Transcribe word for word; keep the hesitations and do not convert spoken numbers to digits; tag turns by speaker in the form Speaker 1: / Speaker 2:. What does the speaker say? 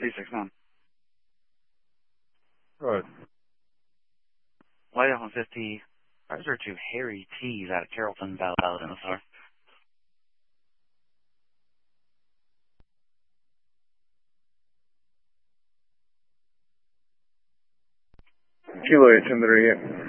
Speaker 1: three six nine.
Speaker 2: Go ahead.
Speaker 1: White F one fifty, riser to Harry T's out of Carrollton, valid in the star.
Speaker 2: Kilo eight ten thirty-eight.